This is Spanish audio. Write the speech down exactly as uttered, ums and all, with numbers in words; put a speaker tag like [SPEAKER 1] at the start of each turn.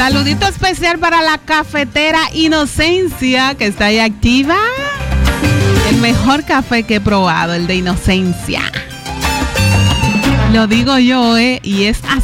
[SPEAKER 1] Saludito especial para la cafetera Inocencia, que está ahí activa. El mejor café que he probado, el de Inocencia. Lo digo yo, ¿eh? Y es así.